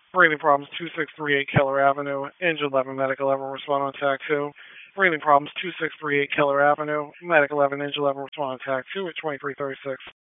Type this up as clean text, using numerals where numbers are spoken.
Breathing problems 2638 Keller Avenue. Engine 11, Medic 11, respond on tag 2. Breathing problems 2638 Keller Avenue. Medic 11, Engine 11, respond on tag 2 at 2336.